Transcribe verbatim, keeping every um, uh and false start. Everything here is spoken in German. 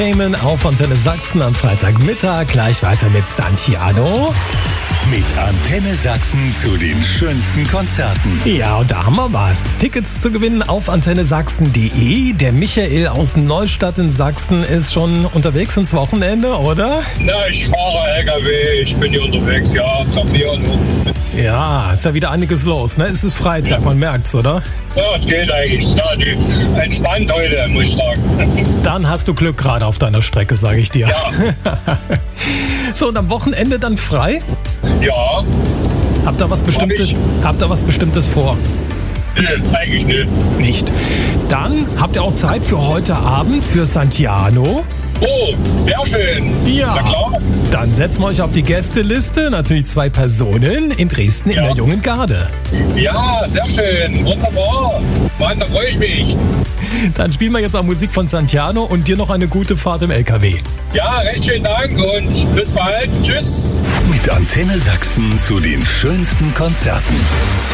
Themen auf Antenne Sachsen am Freitagmittag. Gleich weiter mit Santiano. Mit Antenne Sachsen zu den schönsten Konzerten. Ja, und da haben wir was. Tickets zu gewinnen auf antenne sachsen punkt de. Der Michael aus Neustadt in Sachsen ist schon unterwegs ins Wochenende, oder? Na, ich fahre L K W, ich bin hier unterwegs, ja, auf der vier. Ja, ist ja wieder einiges los, ne? Es ist Freitag, ja. Man merkt's, oder? Ja, es geht eigentlich. Es ist relativ entspannt heute, muss ich sagen. Dann hast du Glück gerade auf deiner Strecke, sage ich dir. Ja. So, und am Wochenende dann frei? Ja. Habt ihr was Bestimmtes, habt ihr was Bestimmtes vor? Nee, eigentlich nicht. Nicht. Dann habt ihr auch Zeit für heute Abend, für Santiano. Oh, sehr schön. Ja. Na klar. Dann setzen wir euch auf die Gästeliste. Natürlich zwei Personen in Dresden Ja. in der Jungen Garde. Ja, sehr schön. Wunderbar. Mann, da freue ich mich. Dann spielen wir jetzt auch Musik von Santiano und dir noch eine gute Fahrt im L K W. Ja, recht schönen Dank und bis bald. Tschüss. Mit Antenne Sachsen zu den schönsten Konzerten.